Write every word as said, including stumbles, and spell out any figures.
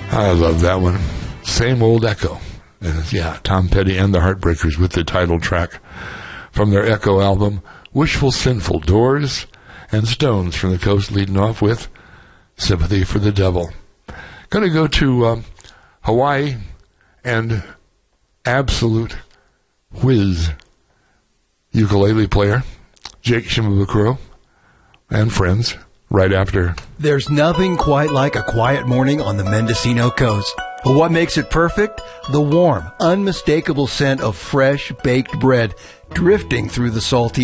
I love that one. Same Old Echo. And yeah, Tom Petty and the Heartbreakers with the title track from their Echo album, Wishful Sinful. Doors and Stones from the Coast leading off with Sympathy for the Devil. Going to go to um, Hawaii and absolute whiz ukulele player Jake Shimabukuro and friends right after. There's nothing quite like a quiet morning on the Mendocino coast. But what makes it perfect? The warm, unmistakable scent of fresh baked bread drifting through the salty